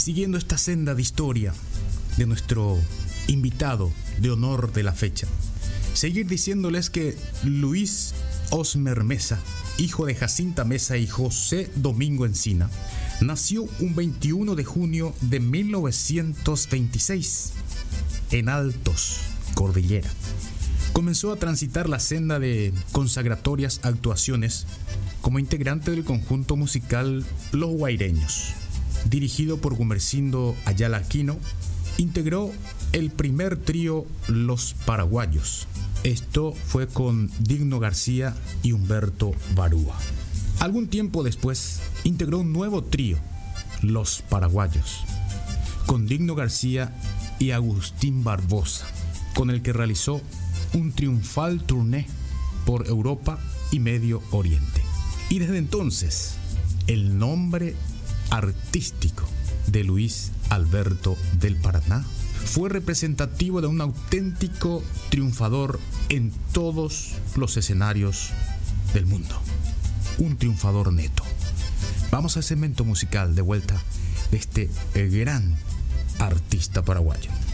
siguiendo esta senda de historia de nuestro invitado de honor de la fecha, seguir diciéndoles que Luis Osmer Mesa, hijo de Jacinta Mesa y José Domingo Encina, nació un 21 de junio de 1926 en Altos, Cordillera. Comenzó a transitar la senda de consagratorias actuaciones como integrante del conjunto musical Los Guaireños. Dirigido por Gumersindo Ayala Aquino, integró el primer trío Los Paraguayos. Esto fue con Digno García y Humberto Barúa. Algún tiempo después, integró un nuevo trío, Los Paraguayos, con Digno García y Agustín Barbosa, con el que realizó un triunfal tourné por Europa y Medio Oriente. Y desde entonces, el nombre artístico de Luis Alberto del Paraná fue representativo de un auténtico triunfador en todos los escenarios del mundo. Un triunfador neto. Vamos al segmento musical de vuelta de este gran artista paraguayo.